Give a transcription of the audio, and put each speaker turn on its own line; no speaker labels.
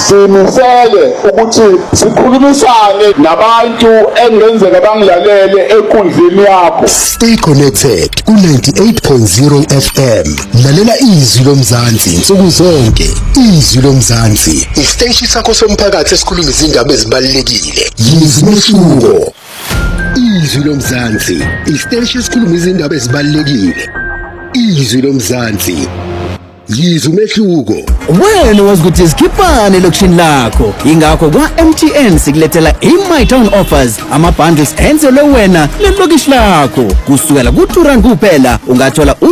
simisele ukuthi sikhulumisane nabantu engenzeka bangilalele enkundleni yakho.
Stay connected ku-98.0 FM. Lalela izwi lomzansi nsuku zonke. Izwi lomzansi, isiteshi sakho somphakathi esikhuluma izindaba ezibalulekile. Yizwi umehluko. Izwi lomzansi, isiteshi esikhuluma izindaba ezibalulekile. Izwi lomzansi, yizwi umehluko.
Wena wazi ukuthi sikhiphane elokishini lakho. Ingakho kwa-MTN sikulethela i-My Town offers, ama-bundles enzelwe wena lelokishi lakho. Kusukela ku-R2 kuphela ungathola